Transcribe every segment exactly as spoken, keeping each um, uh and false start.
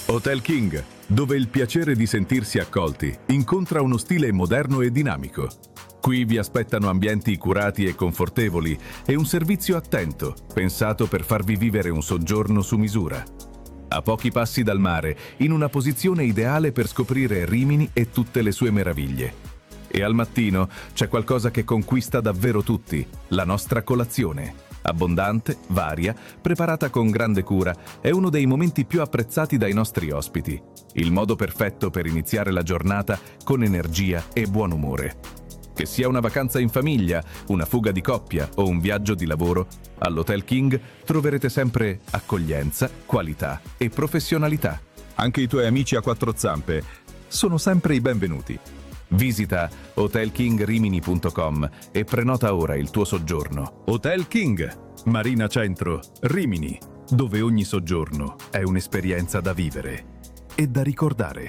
Hotel King, dove il piacere di sentirsi accolti incontra uno stile moderno e dinamico. Qui vi aspettano ambienti curati e confortevoli e un servizio attento, pensato per farvi vivere un soggiorno su misura. A pochi passi dal mare, in una posizione ideale per scoprire Rimini e tutte le sue meraviglie. E al mattino c'è qualcosa che conquista davvero tutti, la nostra colazione. Abbondante, varia, preparata con grande cura, è uno dei momenti più apprezzati dai nostri ospiti. Il modo perfetto per iniziare la giornata con energia e buon umore. Che sia una vacanza in famiglia, una fuga di coppia o un viaggio di lavoro, all'Hotel King troverete sempre accoglienza, qualità e professionalità. Anche i tuoi amici a quattro zampe sono sempre i benvenuti. Visita hotel king rimini punto com e prenota ora il tuo soggiorno. Hotel King, Marina Centro, Rimini, dove ogni soggiorno è un'esperienza da vivere e da ricordare.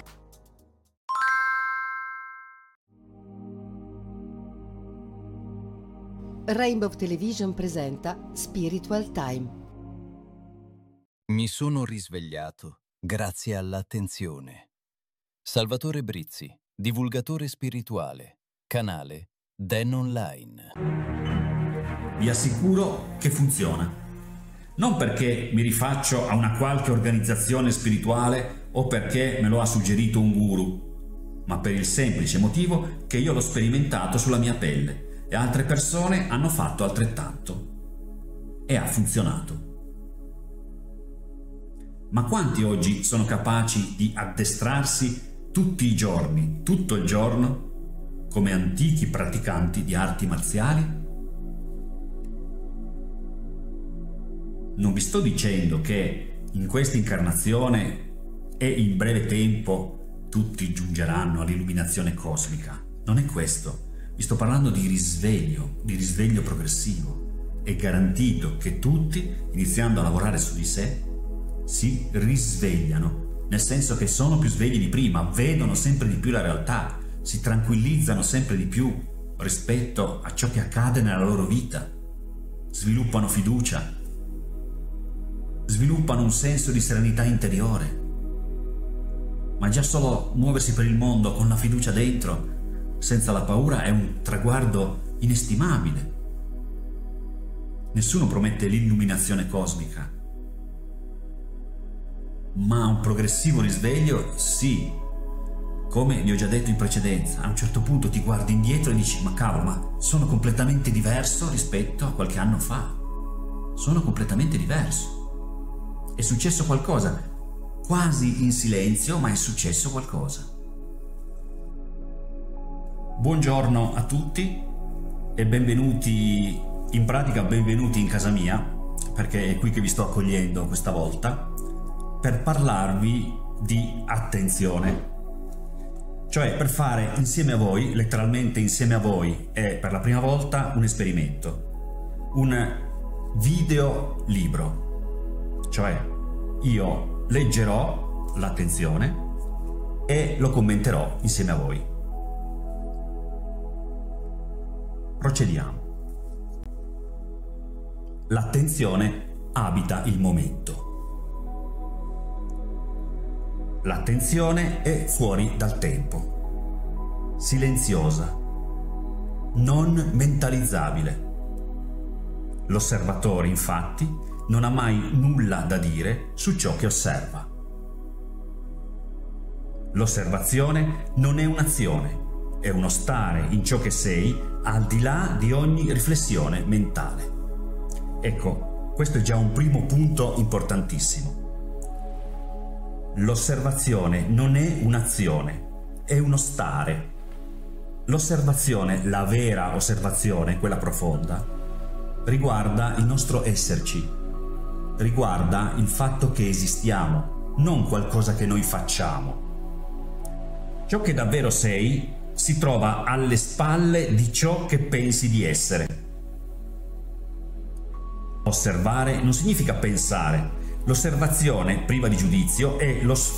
Rainbow Television presenta Spiritual Time. Mi sono risvegliato grazie all'attenzione. Salvatore Brizzi, divulgatore spirituale, canale Den Online. Vi assicuro che funziona. Non perché mi rifaccio a una qualche organizzazione spirituale o perché me lo ha suggerito un guru, ma per il semplice motivo che io l'ho sperimentato sulla mia pelle e altre persone hanno fatto altrettanto. E ha funzionato. Ma quanti oggi sono capaci di addestrarsi tutti i giorni, tutto il giorno, come antichi praticanti di arti marziali? Non vi sto dicendo che in questa incarnazione e in breve tempo tutti giungeranno all'illuminazione cosmica. Non è questo. Vi sto parlando di risveglio, di risveglio progressivo. È garantito che tutti, iniziando a lavorare su di sé, si risvegliano. Nel senso che sono più svegli di prima, vedono sempre di più la realtà, si tranquillizzano sempre di più rispetto a ciò che accade nella loro vita, sviluppano fiducia, sviluppano un senso di serenità interiore. Ma già solo muoversi per il mondo con la fiducia dentro, senza la paura, è un traguardo inestimabile. Nessuno promette l'illuminazione cosmica, ma un progressivo risveglio sì. Come vi ho già detto in precedenza, a un certo punto ti guardi indietro e dici: ma cavolo, ma sono completamente diverso rispetto a qualche anno fa. Sono completamente diverso. È successo qualcosa, quasi in silenzio, ma è successo qualcosa. Buongiorno a tutti e benvenuti, in pratica benvenuti in casa mia, perché è qui che vi sto accogliendo questa volta, per parlarvi di attenzione, cioè per fare insieme a voi, letteralmente insieme a voi, e per la prima volta un esperimento, un video libro, cioè io leggerò l'attenzione e lo commenterò insieme a voi. Procediamo. L'attenzione abita il momento. L'attenzione è fuori dal tempo, silenziosa, non mentalizzabile. L'osservatore, infatti, non ha mai nulla da dire su ciò che osserva. L'osservazione non è un'azione, è uno stare in ciò che sei al di là di ogni riflessione mentale. Ecco, questo è già un primo punto importantissimo. L'osservazione non è un'azione, è uno stare. L'osservazione, la vera osservazione, quella profonda, riguarda il nostro esserci, riguarda il fatto che esistiamo, non qualcosa che noi facciamo. Ciò che davvero sei si trova alle spalle di ciò che pensi di essere. Osservare non significa pensare. L'osservazione, priva di giudizio, è lo sfogo